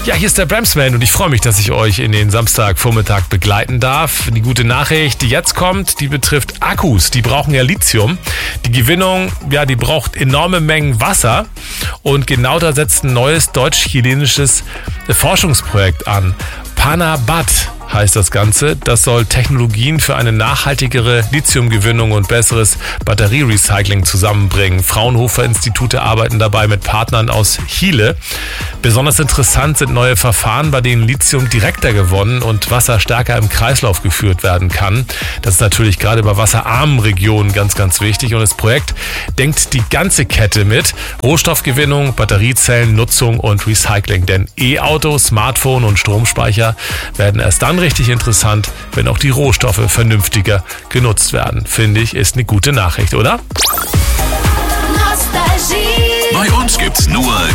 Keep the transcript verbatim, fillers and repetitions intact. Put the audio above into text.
Ja, hier ist der Bramsman und ich freue mich, dass ich euch in den Samstagvormittag begleiten darf. Die gute Nachricht, die jetzt kommt, die betrifft Akkus. Die brauchen ja Lithium. Die Gewinnung, ja, die braucht enorme Mengen Wasser. Und genau da setzt ein neues deutsch-chilenisches Forschungsprojekt an. Panabat heißt das Ganze. Das soll Technologien für eine nachhaltigere Lithiumgewinnung und besseres Batterierecycling zusammenbringen. Fraunhofer-Institute arbeiten dabei mit Partnern aus Chile. Besonders interessant sind neue Verfahren, bei denen Lithium direkter gewonnen und Wasser stärker im Kreislauf geführt werden kann. Das ist natürlich gerade bei wasserarmen Regionen ganz, ganz wichtig. Und das Projekt denkt die ganze Kette mit. Rohstoffgewinnung, Batteriezellen, Nutzung und Recycling. Denn E-Auto, Smartphone und Stromspeicher werden erst dann richtig interessant, wenn auch die Rohstoffe vernünftiger genutzt werden. Finde ich, ist eine gute Nachricht, oder? Nostalgie. Bei uns gibt's nur